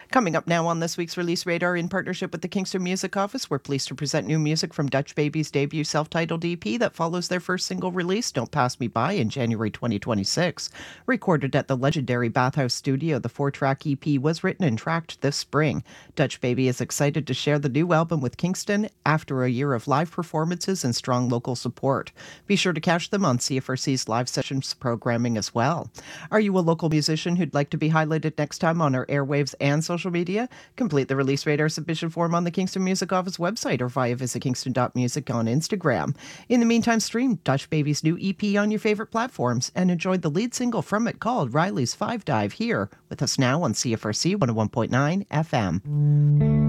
Coming up now on this week's Release Radar, in partnership with the Kingston Music Office, we're pleased to present new music from Dutch Baby's debut self-titled EP that follows their first single release, Don't Pass Me By, in January 2026. Recorded at the legendary Bathhouse Studio, the 4-track EP was written and tracked this spring. Dutch Baby is excited to share the new album with Kingston after a year of live performances and strong local support. Be sure to catch them on CFRC's live sessions programming as well. Are you a local musician who'd like to be highlighted next time on our airwaves and social media? Complete the Release Radar submission form on the Kingston Music Office website or via visit kingston.music on Instagram. In the meantime, stream Dutch Baby's new EP on your favorite platforms and enjoy the lead single from it called Riley's Five Dive here with us now on CFRC 101.9 FM.